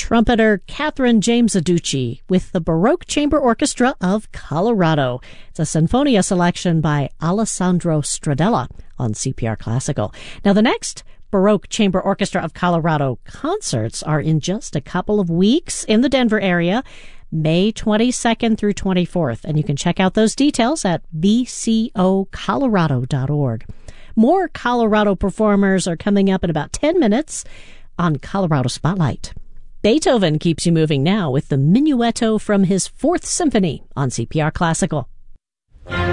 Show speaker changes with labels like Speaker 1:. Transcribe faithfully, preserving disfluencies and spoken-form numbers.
Speaker 1: trumpeter Catherine James Aducci with the Baroque Chamber Orchestra of Colorado. It's a Sinfonia selection by Alessandro Stradella on C P R Classical. Now, the next Baroque Chamber Orchestra of Colorado concerts are in just a couple of weeks in the Denver area, May twenty-second through twenty-fourth, and you can check out those details at b c o colorado dot org. More Colorado performers are coming up in about ten minutes on Colorado Spotlight. Beethoven keeps you moving now with the Minuetto from his Fourth Symphony on C P R Classical.